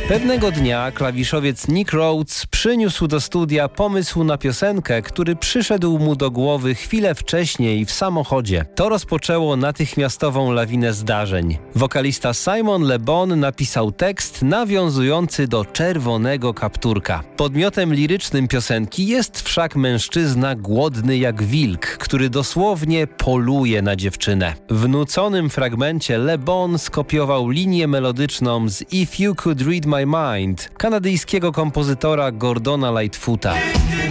Pewnego dnia klawiszowiec Nick Rhodes przyniósł do studia pomysł na piosenkę, który przyszedł mu do głowy chwilę wcześniej w samochodzie. To rozpoczęło natychmiastową lawinę zdarzeń. Wokalista Simon Le Bon napisał tekst nawiązujący do czerwonego kapturka. Podmiotem lirycznym piosenki jest wszak mężczyzna głodny jak wilk, który dosłownie poluje na dziewczynę. W nuconym fragmencie Le Bon skopiował linię melodyczną z If You Could Read My Mind kanadyjskiego kompozytora Gordona Lightfoota.